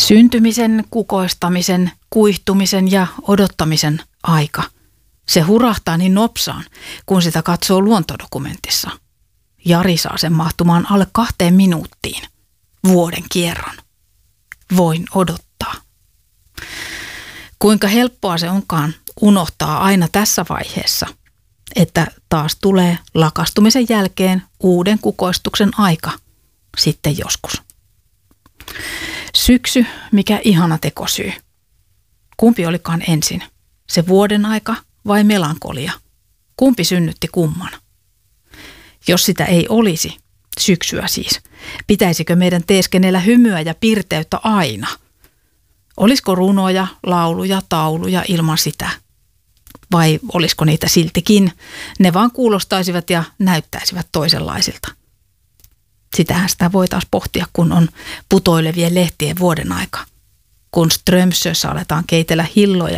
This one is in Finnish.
Syntymisen, kukoistamisen, kuihtumisen ja odottamisen aika. Se hurahtaa niin nopsaan, kun sitä katsoo luontodokumentissa. Jari saa sen mahtumaan alle 2 minuuttiin. Vuoden kierron. Voin odottaa. Kuinka helppoa se onkaan unohtaa aina tässä vaiheessa, että taas tulee lakastumisen jälkeen uuden kukoistuksen aika sitten joskus. Syksy, mikä ihana tekosyy. Kumpi olikaan ensin? Se vuoden aika vai melankolia? Kumpi synnytti kumman? Jos sitä ei olisi, syksyä siis, pitäisikö meidän teeskennellä hymyä ja pirteyttä aina? Olisiko runoja, lauluja, tauluja ilman sitä? Vai olisiko niitä siltikin? Ne vaan kuulostaisivat ja näyttäisivät toisenlaisilta. Sitähän sitä voi taas pohtia, kun on putoilevien lehtien vuoden aika. Kun Strömsössä aletaan keitellä hilloja